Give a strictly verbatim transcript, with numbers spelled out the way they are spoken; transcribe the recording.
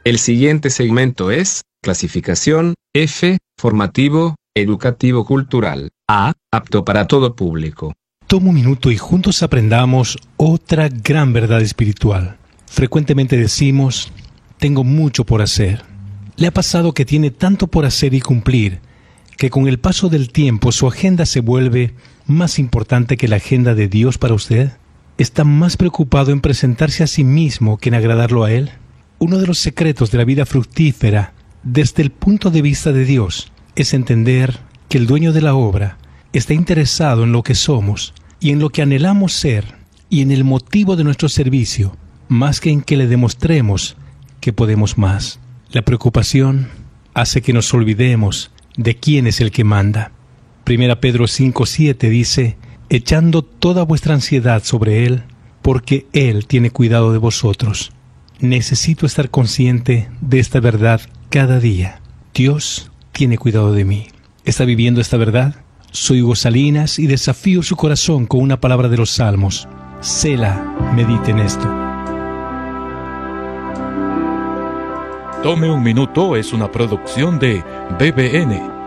El siguiente segmento es clasificación F, formativo, educativo cultural. A, apto para todo público. Toma un minuto y juntos aprendamos otra gran verdad espiritual. Frecuentemente decimos, tengo mucho por hacer. ¿Le ha pasado que tiene tanto por hacer y cumplir, que con el paso del tiempo su agenda se vuelve más importante que la agenda de Dios para usted? ¿Está más preocupado en presentarse a sí mismo que en agradarlo a Él? Uno de los secretos de la vida fructífera, desde el punto de vista de Dios, es entender que el dueño de la obra está interesado en lo que somos y en lo que anhelamos ser y en el motivo de nuestro servicio, más que en que le demostremos que podemos más. La preocupación hace que nos olvidemos de quién es el que manda. Primera Pedro cinco siete dice, echando toda vuestra ansiedad sobre Él, porque Él tiene cuidado de vosotros. Necesito estar consciente de esta verdad cada día. Dios tiene cuidado de mí. ¿Está viviendo esta verdad? Soy Hugo Salinas y desafío su corazón con una palabra de los Salmos. Sela, medite en esto. Tome un minuto es una producción de B B N.